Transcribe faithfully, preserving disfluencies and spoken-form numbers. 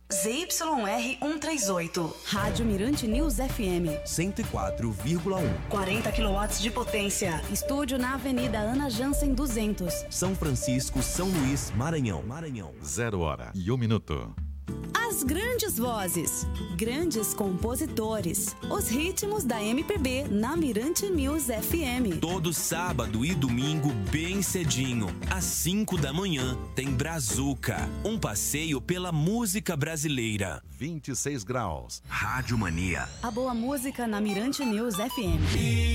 Z Y R cento e trinta e oito. Rádio Mirante News F M. cento e quatro vírgula um. quarenta quilowatts de potência. Estúdio na Avenida Ana Jansen duzentos. São Francisco, São Luís, Maranhão. Maranhão. Zero hora e um minuto. As grandes vozes, grandes compositores, os ritmos da M P B na Mirante News F M. Todo sábado e domingo, bem cedinho, às cinco da manhã, tem Brazuca, um passeio pela música brasileira. vinte e seis graus. Rádio Mania. A boa música na Mirante News F M.